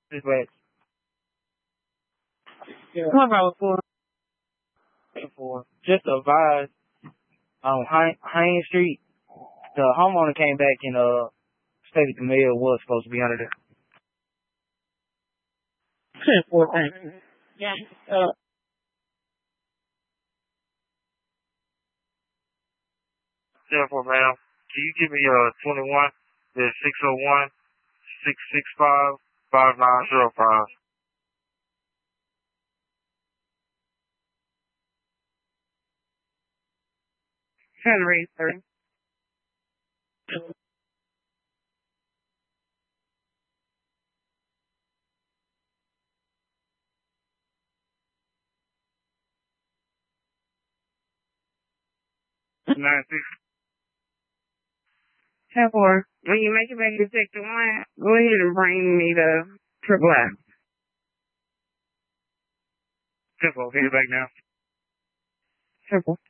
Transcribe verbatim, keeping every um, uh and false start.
This way. Yeah. What about for? For just advise on Haynes Street, the homeowner came back and uh stated the mail was supposed to be under there. ten four, thanks. Yeah. Uh, ten four, ma'am. Can you give me uh twenty-one? There's six oh one, six six five, five nine zero five. Henry, sir. Nine six. ten four. When you make it back to sector one, go ahead and bring me the triple I. Ten four, get it back now. Triple.